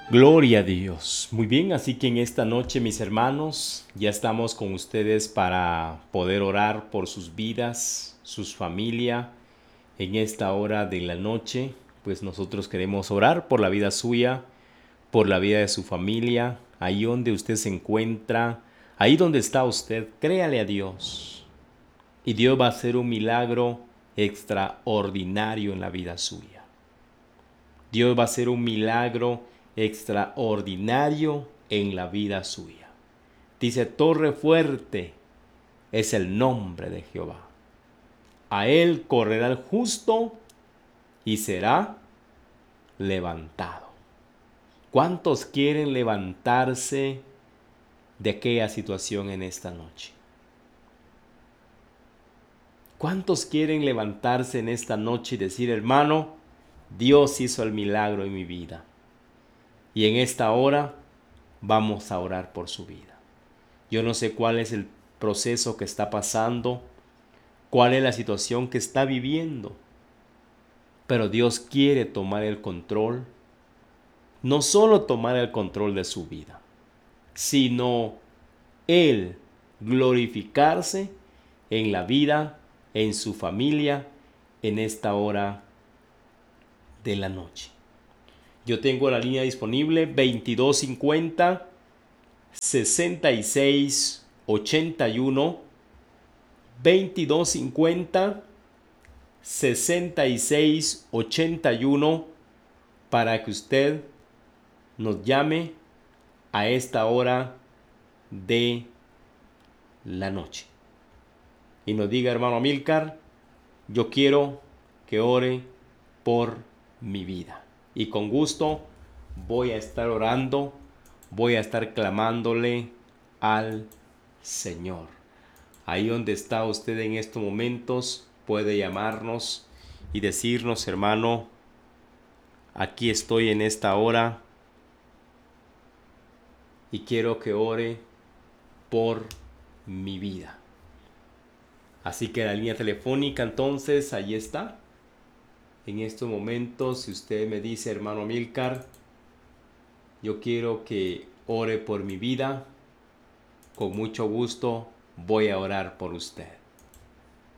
Gloria a Dios. Muy bien, así que en esta noche, mis hermanos, ya estamos con ustedes para poder orar por sus vidas, sus familias. En esta hora de la noche, pues nosotros queremos orar por la vida suya, por la vida de su familia, ahí donde usted se encuentra, ahí donde está usted, créale a Dios. Y Dios va a hacer un milagro extraordinario en la vida suya. Dios va a hacer un milagro extraordinario en la vida suya. Dice, torre fuerte es el nombre de Jehová. A él correrá el justo y será levantado. ¿Cuántos quieren levantarse de aquella situación en esta noche? ¿Cuántos quieren levantarse en esta noche y decir, hermano, Dios hizo el milagro en mi vida? Y en esta hora vamos a orar por su vida. Yo no sé cuál es el proceso que está pasando, cuál es la situación que está viviendo, pero Dios quiere tomar el control, no solo tomar el control de su vida, sino Él glorificarse en la vida, en su familia, en esta hora de la noche. Yo tengo la línea disponible 2250 6681 2250 6681 para que usted nos llame a esta hora de la noche y nos diga, hermano Amílcar, yo quiero que ore por mi vida. Y con gusto voy a estar orando, voy a estar clamándole al Señor. Ahí donde está usted en estos momentos, puede llamarnos y decirnos, hermano, aquí estoy en esta hora y quiero que ore por mi vida. Así que la línea telefónica, entonces, ahí está. En estos momentos, si usted me dice, hermano Amílcar, yo quiero que ore por mi vida, con mucho gusto voy a orar por usted.